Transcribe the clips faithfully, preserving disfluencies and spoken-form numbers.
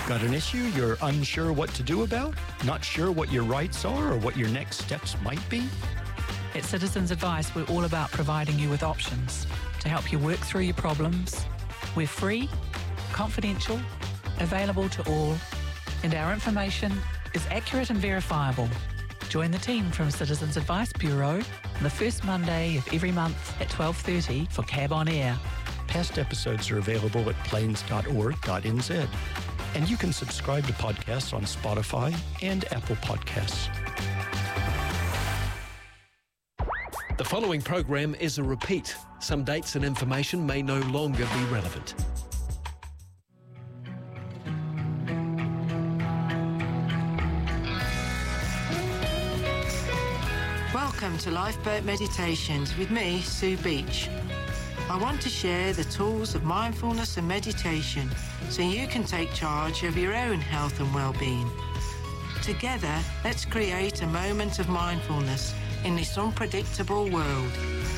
Got an issue you're unsure what to do about? Not sure what your rights are or what your next steps might be? At Citizens Advice, we're all about providing you with options to help you work through your problems. We're free, confidential, available to all, and our information is accurate and verifiable. Join the team from Citizens Advice Bureau the first Monday of every month at twelve thirty for Cab on Air. Past episodes are available at plains dot org dot n z. And you can subscribe to podcasts on Spotify and Apple Podcasts. The following program is a repeat. Some dates and information may no longer be relevant. Welcome to Lifeboat Meditations with me, Sue Beach. I want to share the tools of mindfulness and meditation so you can take charge of your own health and well-being. Together, let's create a moment of mindfulness in this unpredictable world.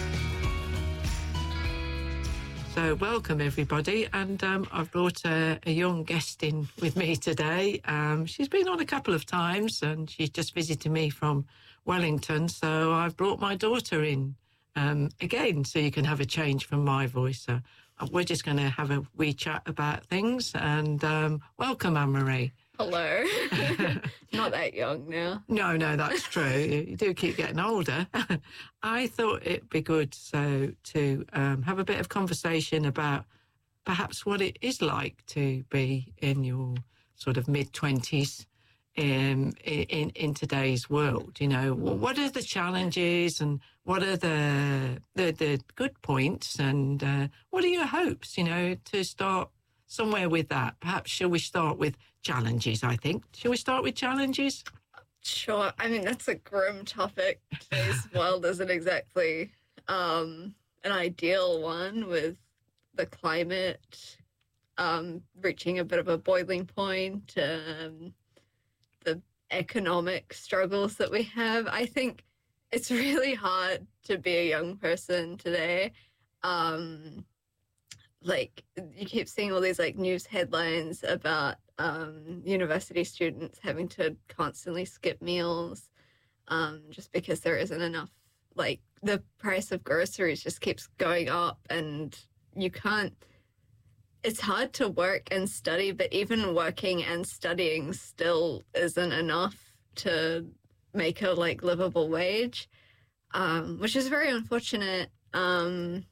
So welcome everybody, and um, I've brought a, a young guest in with me today. Um, she's been on a couple of times and she's just visited me from Wellington, so I've brought my daughter in um, again so you can have a change from my voice. So we're just going to have a wee chat about things, and um, welcome, Anne-Marie. Hello. Not that young now. No, no, that's true. You do keep getting older. I thought it'd be good so to um, have a bit of conversation about perhaps what it is like to be in your sort of mid-twenties um, in, in today's world. You know, what are the challenges and what are the the, the good points, and uh, what are your hopes, you know, to start somewhere with that? Perhaps shall we start with challenges, I think. Shall we start with challenges? Sure. I mean, that's a grim topic. Today's world isn't exactly um, an ideal one, with the climate um, reaching a bit of a boiling point, um, the economic struggles that we have. I think it's really hard to be a young person today. Um, like, you keep seeing all these like news headlines about um, university students having to constantly skip meals um, just because there isn't enough. Like, the price of groceries just keeps going up, and you can't, it's hard to work and study, but even working and studying still isn't enough to make a like livable wage, um, which is very unfortunate. Um,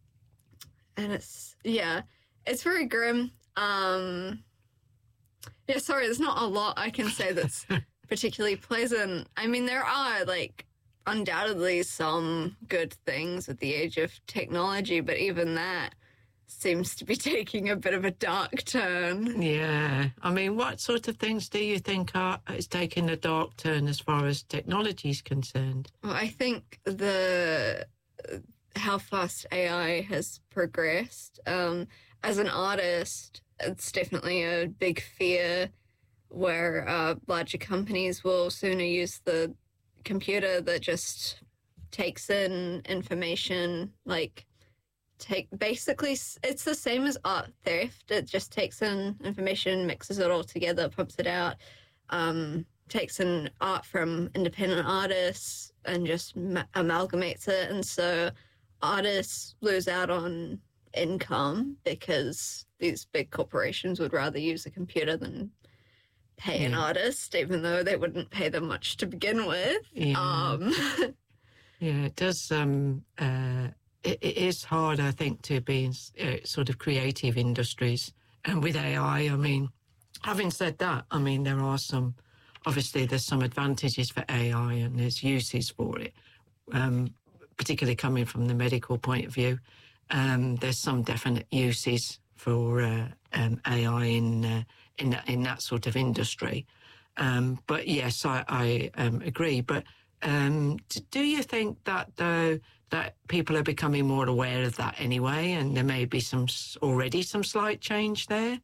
and it's, yeah, it's very grim. Um, yeah, sorry, there's not a lot I can say that's particularly pleasant. I mean, there are like undoubtedly some good things at the age of technology, but even that seems to be taking a bit of a dark turn. Yeah. I mean, what sort of things do you think are is taking a dark turn as far as technology is concerned? Well, I think the how fast A I has progressed. Um, as an artist, it's definitely a big fear where uh, larger companies will sooner use the computer that just takes in information, like take basically it's the same as art theft. It just takes in information, mixes it all together, pumps it out, um, takes in art from independent artists and just ma- amalgamates it. And so artists lose out on income because these big corporations would rather use a computer than pay yeah. an artist, even though they wouldn't pay them much to begin with. Yeah, um, yeah it does. Um, uh, it, it is hard, I think, to be in uh, sort of creative industries. And with A I, I mean, having said that, I mean, there are some, obviously there's some advantages for A I and there's uses for it, um, particularly coming from the medical point of view. Um, there's some definite uses for uh, um, A I in uh, in that, in that sort of industry. Um, but yes, I, I um, agree. But um, do you think that though that people are becoming more aware of that anyway, and there may be some already some slight change there?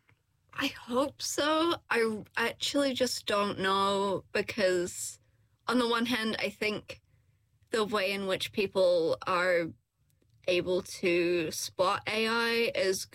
I hope so. I actually just don't know, because on the one hand, I think the way in which people are able to spot A I is